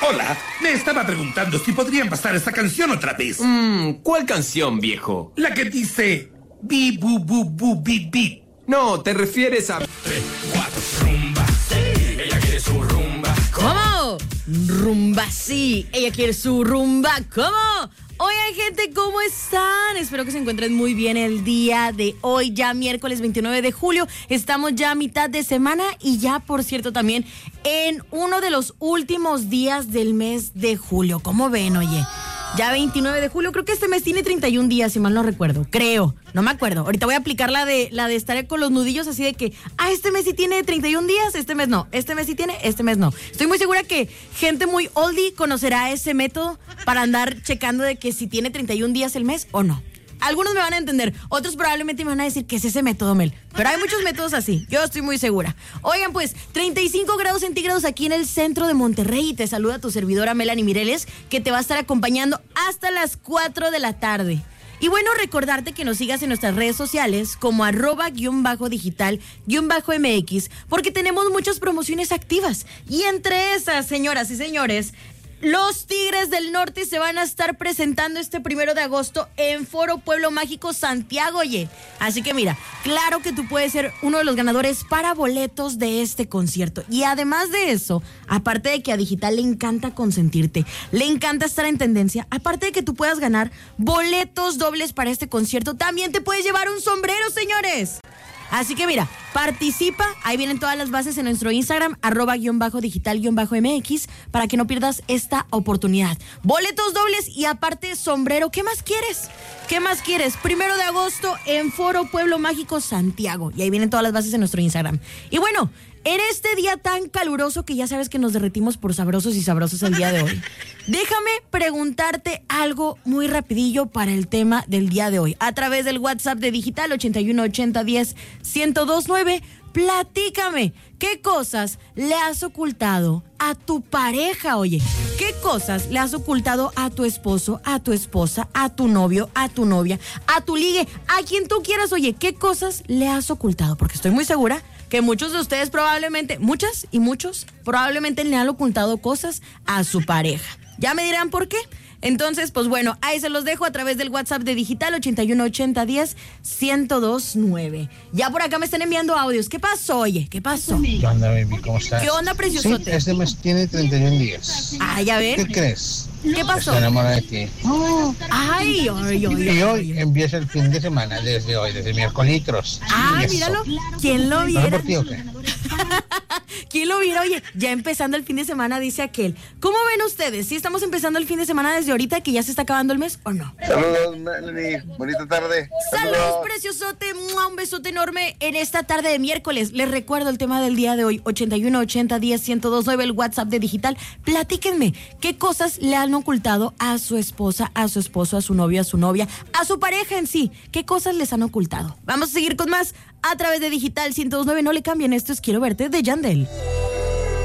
Hola, me estaba preguntando si podrían pasar esta canción otra vez. ¿Cuál canción, viejo? La que dice bi bu bu bu bi bi. No, te refieres a 3, 4, rumba, sí, ella quiere su rumba. ¿Cómo? Rumba, sí, ella quiere su rumba. ¿Cómo? Oigan, gente, ¿cómo están? Espero que se encuentren muy bien el día de hoy, ya miércoles 29 de julio. Estamos ya a mitad de semana y ya, por cierto, también en uno de los últimos días del mes de julio. ¿Cómo ven, oye? Ya 29 de julio, creo que este mes tiene 31 días, si mal no recuerdo. Creo, no me acuerdo. Ahorita voy a aplicar la de estar con los nudillos así de que, este mes sí tiene 31 días, este mes no. Este mes sí tiene, este mes no. Estoy muy segura que gente muy oldie conocerá ese método para andar checando de que si tiene 31 días el mes o no. Algunos me van a entender, otros probablemente me van a decir que es ese método, Mel. Pero hay muchos métodos así, yo estoy muy segura. Oigan, pues, 35 grados centígrados aquí en el centro de Monterrey. Y te saluda tu servidora Melanie Mireles, que te va a estar acompañando hasta las 4 de la tarde. Y bueno, recordarte que nos sigas en nuestras redes sociales como @_digital_MX, porque tenemos muchas promociones activas. Y entre esas, señoras y señores, los Tigres del Norte se van a estar presentando este 1 de agosto en Foro Pueblo Mágico Santiago, oye. Así que mira, claro que tú puedes ser uno de los ganadores para boletos de este concierto. Y además de eso, aparte de que a Digital le encanta consentirte, le encanta estar en tendencia, aparte de que tú puedas ganar boletos dobles para este concierto, también te puedes llevar un sombrero, señores. Así que mira, participa, ahí vienen todas las bases en nuestro Instagram, @_digital_MX, para que no pierdas esta oportunidad. Boletos dobles y aparte sombrero, ¿qué más quieres? ¿Qué más quieres? 1 de agosto en Foro Pueblo Mágico Santiago, y ahí vienen todas las bases en nuestro Instagram. Y bueno, en este día tan caluroso que ya sabes que nos derretimos por sabrosos y sabrosas el día de hoy, déjame preguntarte algo muy rapidillo para el tema del día de hoy. A través del WhatsApp de Digital 81 80 10 1029, platícame, ¿qué cosas le has ocultado a tu pareja, oye? ¿Qué cosas le has ocultado a tu esposo, a tu esposa, a tu novio, a tu novia, a tu ligue, a quien tú quieras, oye? ¿Qué cosas le has ocultado? Porque estoy muy segura que muchos de ustedes probablemente, muchas y muchos, probablemente le han ocultado cosas a su pareja. Ya me dirán por qué. Entonces, pues bueno, ahí se los dejo a través del WhatsApp de Digital 81 80 10 1029. Ya por acá me están enviando audios. ¿Qué pasó, oye? ¿Qué pasó? ¿Qué onda, baby? ¿Cómo estás? ¿Qué onda, preciosote? Sí, este mes tiene 31 días. Ya ves. ¿Qué crees? ¿Qué pasó? Estoy enamorada de ti. Ay. Y hoy empieza el fin de semana, desde hoy, desde miércoles. Míralo. ¿Quién lo viera? ¿Por ti o qué? ¿Quién lo viera? Oye, ya empezando el fin de semana, dice aquel. ¿Cómo ven ustedes? ¿Sí estamos empezando el fin de semana desde ahorita que ya se está acabando el mes o no? Saludos, Melanie. Bonita tarde. Saludos, preciosote. Un besote enorme en esta tarde de miércoles. Les recuerdo el tema del día de hoy, 81 80 10 1029, el WhatsApp de Digital. Platíquenme, ¿qué cosas le han ocultado a su esposa, a su esposo, a su novio, a su novia, a su pareja en sí? ¿Qué cosas les han ocultado? Vamos a seguir con más a través de Digital 1029. No le cambien, esto es Quiero Verte de Yandel.